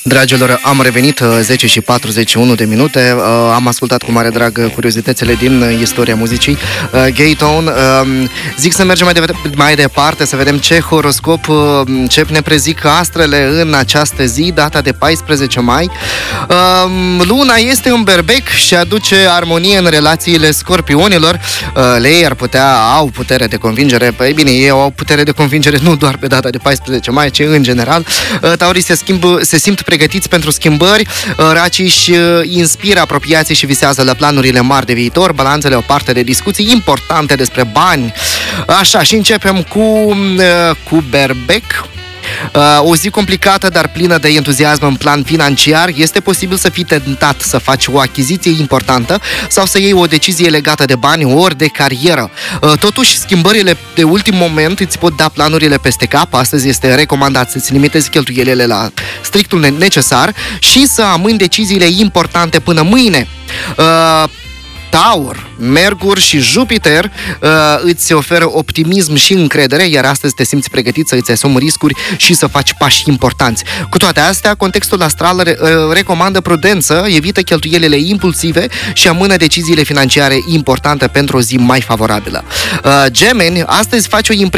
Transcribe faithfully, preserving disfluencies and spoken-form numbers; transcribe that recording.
Dragilor, am revenit zece și patruzeci și unu de minute. Am ascultat cu mare drag curiozitățile din istoria muzicii. Gay Tone. Zic să mergem mai, de, mai departe, să vedem ce horoscop, ce ne prezic astrele în această zi, data de paisprezece mai. Luna este în Berbec și aduce armonie în relațiile scorpionilor. Lei ar putea, au putere de convingere. Păi bine, ei au putere de convingere nu doar pe data de paisprezece mai, ci în general. Taurii se, schimb, se simt pregătiți pentru schimbări, racii își inspiră apropiații și visează la planurile mari de viitor, balanțele o parte de discuții importante despre bani. Așa, și începem cu, cu Berbec. O zi complicată, dar plină de entuziasm în plan financiar. Este posibil să fii tentat să faci o achiziție importantă sau să iei o decizie legată de bani ori de carieră. Totuși, schimbările de ultim moment îți pot da planurile peste cap. Astăzi este recomandat să-ți limitezi cheltuielile la strictul necesar și să amâni deciziile importante până mâine. Taur, Mercur și Jupiter uh, îți oferă optimism și încredere, iar astăzi te simți pregătit să îți asumi riscuri și să faci pași importanți. Cu toate astea, contextul astral re- uh, recomandă prudență, evită cheltuielile impulsive și amână deciziile financiare importante pentru o zi mai favorabilă. Uh, Gemeni, astăzi faci o impresie